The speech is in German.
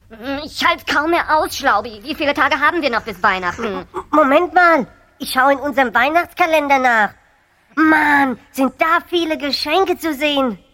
Ich halte kaum mehr aus, Schlaubi. Wie viele Tage haben wir noch bis Weihnachten? Moment mal, ich schaue in unserem Weihnachtskalender nach. Mann, sind da viele Geschenke zu sehen.